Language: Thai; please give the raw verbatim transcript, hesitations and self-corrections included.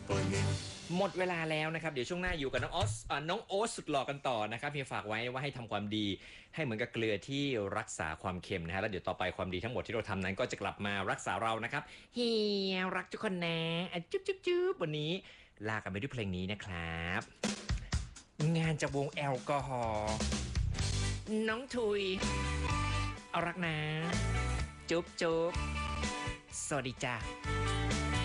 หมดเวลาแล้วนะครับเดี๋ยวช่วงหน้าอยู่กับน้องออสอ่าน้องโอ๊ตสุดหล่อกันต่อนะครับเฮียฝากไว้ว่าให้ทำความดีให้เหมือนกับเกลือที่รักษาความเค็มนะฮะแล้วเดี๋ยวต่อไปความดีทั้งหมดที่เราทำนั้นก็จะกลับมารักษาเรานะครับเฮียรักทุกคนนะอ่ะจุ๊บจุ๊บจุ๊บวันนี้ลากันไปด้วยเพลงนี้นะครับงานจากวงแอลกอฮอล์น้องทุยเอารักนะจุ๊บจุ๊บสวัสดีจ้า